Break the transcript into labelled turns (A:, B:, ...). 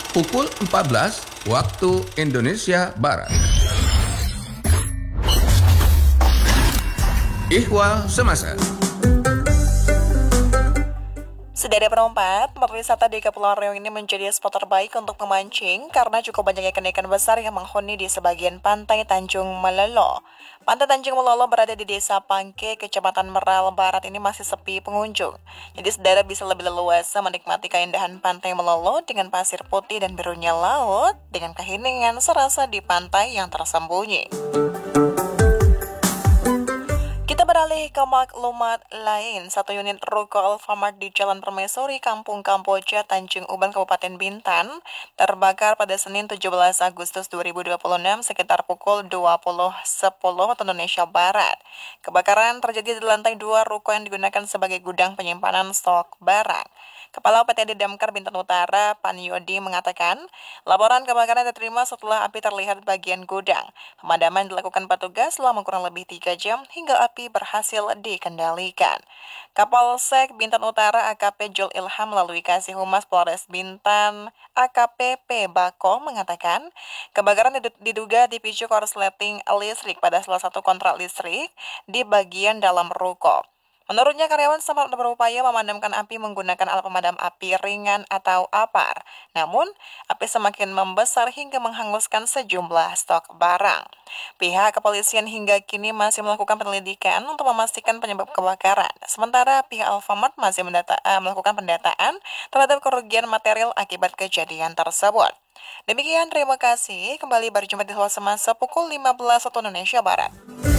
A: pukul 14 waktu Indonesia Barat. Ihwal Semasa.
B: Sedari perempat, tempat wisata di Kepulauan Riau ini menjadi spot terbaik untuk memancing karena cukup banyak ikan-ikan besar yang menghuni di sebagian pantai Tanjung Melolo. Pantai Tanjung Melolo berada di Desa Pangke, Kecamatan Meral Barat ini masih sepi pengunjung. Jadi saudara bisa lebih leluasa menikmati keindahan Pantai Melolo dengan pasir putih dan birunya laut dengan keheningan serasa di pantai yang tersembunyi. Kita beralih ke maklumat lain. Satu unit ruko Alfamart di Jalan Permaisuri, Kampung Kamboja, Tanjung Uban, Kabupaten Bintan, terbakar pada Senin 17 Agustus 2026 sekitar pukul 20.10 waktu Indonesia Barat. Kebakaran terjadi di lantai 2 ruko yang digunakan sebagai gudang penyimpanan stok barang. Kepala PTD Damkar Bintan Utara, Pan Yodi, mengatakan, laporan kebakaran diterima setelah api terlihat bagian gudang. Pemadaman dilakukan petugas selama kurang lebih 3 jam hingga api berhasil dikendalikan. Kapolsek Bintan Utara AKP Jul Ilham melalui Kasih Humas Polres Bintan AKP P. Bako mengatakan, kebakaran diduga dipicu korsleting listrik pada salah satu kontrak listrik di bagian dalam ruko. Menurutnya, karyawan sempat berupaya memadamkan api menggunakan alat pemadam api ringan atau APAR. Namun, api semakin membesar hingga menghanguskan sejumlah stok barang. Pihak kepolisian hingga kini masih melakukan penyelidikan untuk memastikan penyebab kebakaran. Sementara pihak Alfamart masih melakukan pendataan terhadap kerugian material akibat kejadian tersebut. Demikian, terima kasih. Kembali berjumpa di Ihwal Semasa pukul 15 waktu Indonesia Barat.